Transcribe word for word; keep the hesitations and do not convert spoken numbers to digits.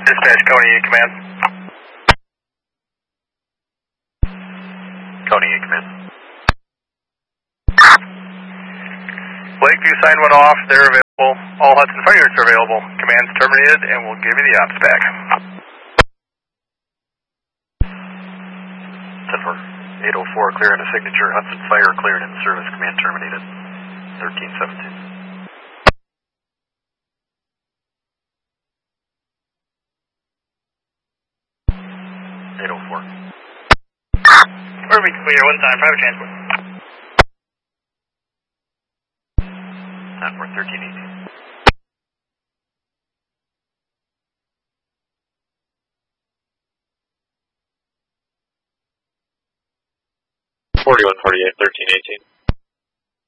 Dispatch, Coney in command. Coney in command. Lakeview signed one off, they're available. All Hudson fire units are available. Command's terminated and we'll give you the ops back. ten four, eight oh four, clear and a signature. Hudson Fire cleared in service. Command terminated. thirteen seventeen. eight oh four. Perfect, clear, one time, private transport. ten four, thirteen eighteen. forty-one forty-eight, thirteen eighteen.